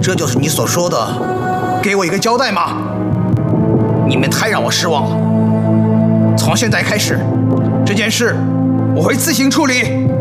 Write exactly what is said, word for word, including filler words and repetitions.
这就是你所说的，给我一个交代吗？你们太让我失望了。从现在开始，这件事我会自行处理。